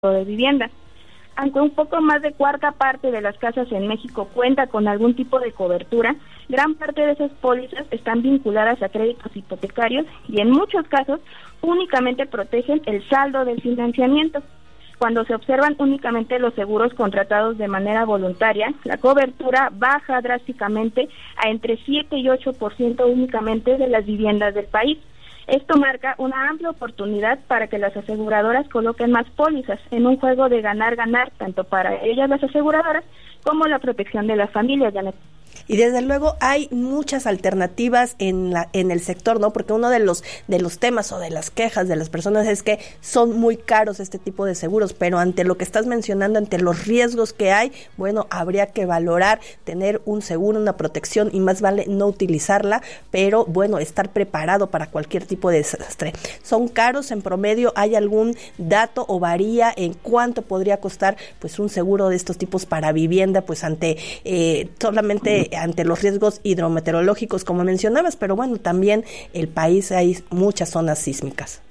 de vivienda. Aunque un poco más de cuarta parte de las casas en México cuenta con algún tipo de cobertura, gran parte de esas pólizas están vinculadas a créditos hipotecarios y en muchos casos únicamente protegen el saldo del financiamiento. Cuando se observan únicamente los seguros contratados de manera voluntaria, la cobertura baja drásticamente a entre 7 y 8% únicamente de las viviendas del país. Esto marca una amplia oportunidad para que las aseguradoras coloquen más pólizas en un juego de ganar-ganar, tanto para ellas las aseguradoras como la protección de las familias, Janet. Y desde luego hay muchas alternativas en el sector, ¿no? Porque uno de los temas o de las quejas de las personas es que son muy caros este tipo de seguros, pero ante lo que estás mencionando, ante los riesgos que hay, bueno, habría que valorar tener un seguro, una protección, y más vale no utilizarla, pero bueno, estar preparado para cualquier tipo de desastre. ¿Son caros en promedio? ¿Hay algún dato o varía en cuánto podría costar pues un seguro de estos tipos para vivienda, pues solamente ante los riesgos hidrometeorológicos, como mencionabas, pero bueno, también el país hay muchas zonas sísmicas?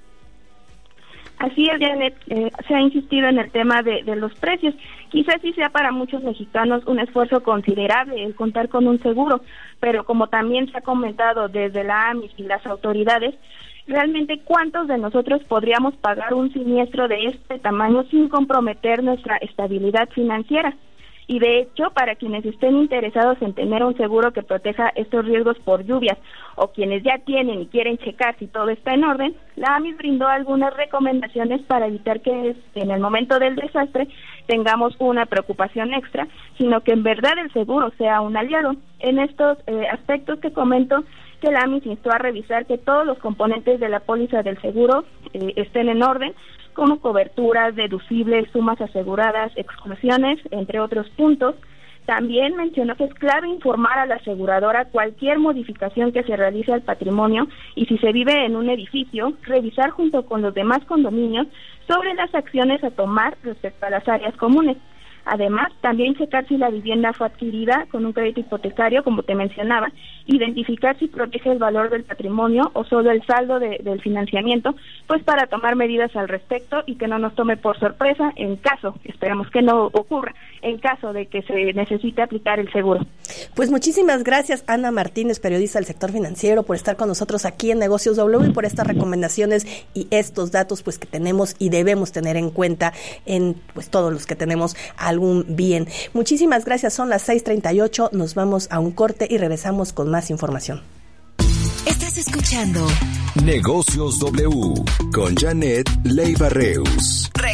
Así es, Janet, se ha insistido en el tema de los precios. Quizás sí sea para muchos mexicanos un esfuerzo considerable el contar con un seguro, pero como también se ha comentado desde la AMIS y las autoridades, realmente ¿cuántos de nosotros podríamos pagar un siniestro de este tamaño sin comprometer nuestra estabilidad financiera? Y de hecho, para quienes estén interesados en tener un seguro que proteja estos riesgos por lluvias, o quienes ya tienen y quieren checar si todo está en orden, la AMIS brindó algunas recomendaciones para evitar que en el momento del desastre tengamos una preocupación extra, sino que en verdad el seguro sea un aliado. En estos aspectos que comento, que la AMIS instó a revisar que todos los componentes de la póliza del seguro estén en orden, como coberturas, deducibles, sumas aseguradas, exclusiones, entre otros puntos. También mencionó que es clave informar a la aseguradora cualquier modificación que se realice al patrimonio y si se vive en un edificio, revisar junto con los demás condominios sobre las acciones a tomar respecto a las áreas comunes. Además, también checar si la vivienda fue adquirida con un crédito hipotecario, como te mencionaba, identificar si protege el valor del patrimonio o solo el saldo del financiamiento, pues para tomar medidas al respecto y que no nos tome por sorpresa en caso, esperamos que no ocurra, en caso de que se necesite aplicar el seguro. Pues muchísimas gracias, Ana Martínez, periodista del sector financiero, por estar con nosotros aquí en Negocios W y por estas recomendaciones y estos datos pues que tenemos y debemos tener en cuenta en pues todos los que tenemos algún bien. Muchísimas gracias, son las 6:38, nos vamos a un corte y regresamos con más información. Estás escuchando Negocios W con Janet Leiva Reus.